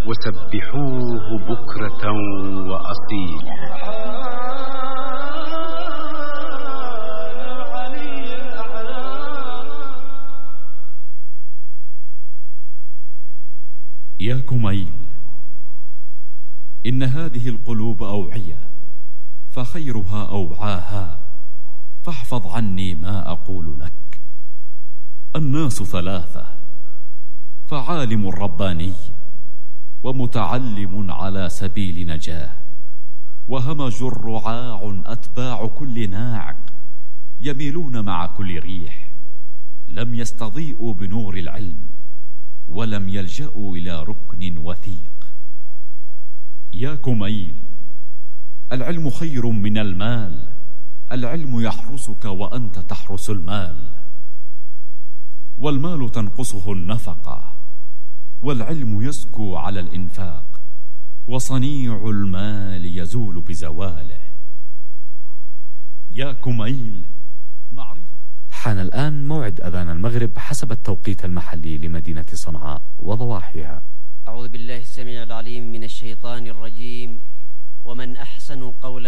وسبحوه بكرة وأصيلا. يا كميل، إن هذه القلوب أوعية، فخيرها أوعاها، فاحفظ عني ما أقول لك. الناس ثلاثة: فعالم رباني، ومتعلم على سبيل نجاه، وهمج رعاع أتباع كل ناعق، يميلون مع كل ريح، لم يستضيئوا بنور العلم، ولم يلجأوا إلى ركن وثيق. يا كميل، العلم خير من المال، العلم يحرسك وأنت تحرس المال، والمال تنقصه النفقة، والعلم يسكو على الإنفاق، وصنيع المال يزول بزواله. يا كميل، حان الآن موعد أذان المغرب حسب التوقيت المحلي لمدينة صنعاء وضواحيها. أعوذ بالله السميع العليم من الشيطان الرجيم. ومن أحسن قولا